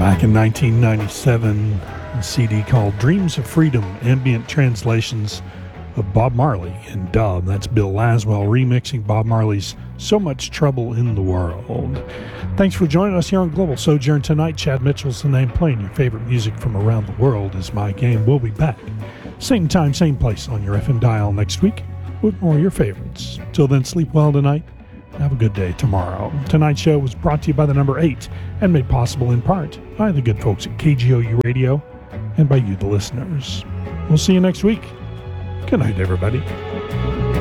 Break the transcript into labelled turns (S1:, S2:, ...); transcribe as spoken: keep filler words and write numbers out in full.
S1: Back in nineteen ninety-seven, a C D called Dreams of Freedom, ambient translations of Bob Marley in dub. That's Bill Laswell remixing Bob Marley's So Much Trouble in the World. Thanks for joining us here on Global Sojourn tonight. Chad Mitchell's the name, playing your favorite music from around the world is my game. We'll be back same time, same place on your F M dial next week with more of your favorites. Till then, sleep well tonight. Have a good day tomorrow. Tonight's show was brought to you by the number eight and made possible in part by the good folks at K G O U Radio and by you, the listeners. We'll see you next week. Good night, everybody.